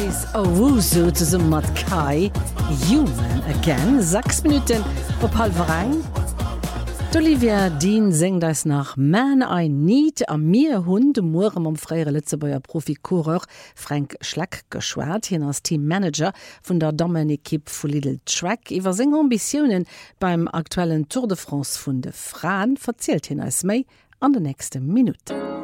Chase Owusu zusammen mat Kai Human again 6 Minuten op halbereng. Olivia Dean singt das nach Man I Need a mir Hund Morem am freiere Litzebauer Proficoureur Frank Schleck geschwert hin als Teammanager vun der Dammenekipp vu Little Track iwwer seg Ambitionen beim aktuellen Tour de France vun de Frauen verzielt hin als méi an de nächste Minute.